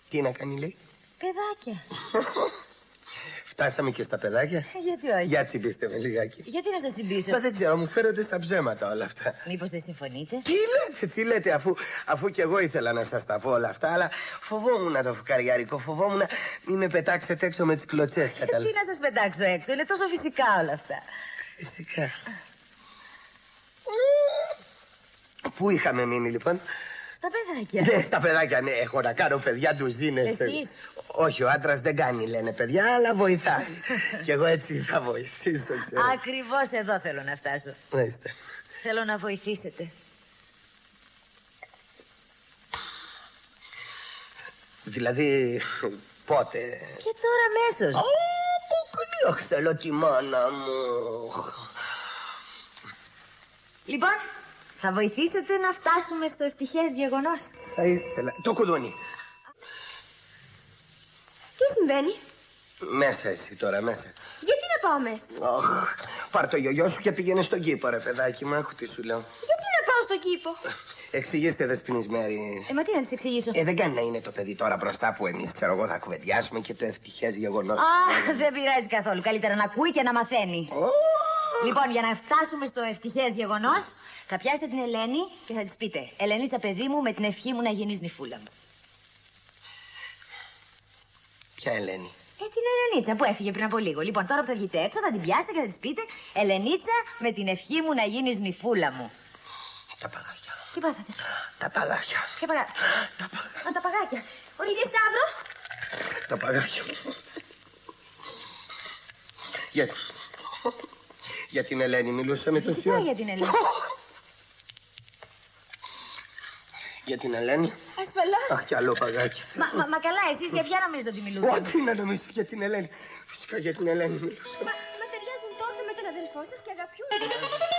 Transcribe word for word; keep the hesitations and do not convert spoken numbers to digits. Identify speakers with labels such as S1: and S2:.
S1: Τι να κάνει, λέει?
S2: Παιδάκια.
S1: Φτάσαμε και στα παιδάκια.
S2: Γιατί όχι?
S1: Για τσιμπήστε με λιγάκι.
S2: Γιατί να σας συμπήσω?
S1: Μα δεν ξέρω, μου φέρονται σαν ψέματα όλα αυτά.
S2: Μήπως δεν συμφωνείτε?
S1: Τι λέτε, τι λέτε, αφού, αφού κι εγώ ήθελα να σας τα πω όλα αυτά, αλλά φοβόμουν το φουκαριάρικο, φοβόμουν μη με πετάξετε έξω με τις κλωτσές, κατάλαβα.
S2: Τι να σας πετάξω έξω, είναι τόσο φυσικά όλα αυτά.
S1: Φυσικά. Πού είχαμε μείνει, λοιπόν?
S2: Στα παιδάκια.
S1: Ναι, στα παιδάκια, ναι, έχω να κάνω παιδιά ντουζίνες.
S2: Εσείς?
S1: Όχι, ο άντρας δεν κάνει, λένε παιδιά, αλλά βοηθάει. Κι εγώ έτσι θα βοηθήσω, ξέρω.
S2: Ακριβώς εδώ θέλω να φτάσω.
S1: Μάλιστα.
S2: Θέλω να βοηθήσετε.
S1: Δηλαδή, πότε?
S2: Και τώρα αμέσως.
S1: Ω, αποκλείω, θέλω τη μάνα μου.
S2: Λοιπόν, θα βοηθήσετε να φτάσουμε στο ευτυχές γεγονός.
S1: Θα ήθελα. Το κουδούνι.
S3: Τι συμβαίνει?
S1: Μέσα εσύ τώρα, μέσα.
S3: Γιατί να πάω μέσα?
S1: Οχ, πάρ' το γιογιό σου και πήγαινε στον κήπο, ρε παιδάκι μου. Άκου τι σου λέω.
S3: Γιατί να πάω στον κήπο?
S1: Εξηγήστε, Δεσποινής Μέρη.
S2: Ε, μα τι να της εξηγήσω?
S1: Ε, δεν κάνει να είναι το παιδί τώρα μπροστά που εμείς, ξέρω εγώ, θα κουβεντιάσουμε και το ευτυχές γεγονός.
S2: Α, δεν πειράζει καθόλου. Καλύτερα να ακούει και να μαθαίνει.
S1: Oh.
S2: Λοιπόν, για να φτάσουμε στο ευτυχές γεγονός, θα πιάσετε την Ελένη και θα της πείτε: Ελενίτσα, παιδί μου, με την ευχή μου να γίνεις νυφούλα μου.
S1: Ποια Ελένη?
S2: Ε, την Ελενίτσα που έφυγε πριν από λίγο. Λοιπόν, τώρα που θα βγείτε έξω, θα την πιάσετε και θα της πείτε: Ελενίτσα, με την ευχή μου να γίνεις νυφούλα μου.
S1: Τα παγάκια.
S2: Τι πάθατε?
S1: Τα παγάκια.
S2: Ποια παγά...
S1: Τα παγάκια.
S2: Α, τα παγάκια. Ορίστε, Σταύρο.
S1: Τα παγάκια. Για... για την Ελένη μιλούσαμε τόση
S2: Φυσικά
S1: ώρα.
S2: για την Ελένη.
S1: Για την Ελένη.
S3: Ασφαλώς.
S1: Αχ, κι άλλο παγάκι.
S2: Μα, μα, μα καλά, εσείς για ποια νομίζετε ότι μιλούτε?
S1: Ό,τι να νομίζω για την Ελένη. Φυσικά για την Ελένη μιλούσα.
S3: Μα, μα ταιριάζουν τόσο με τον αδελφό σας και αγαπιούνται.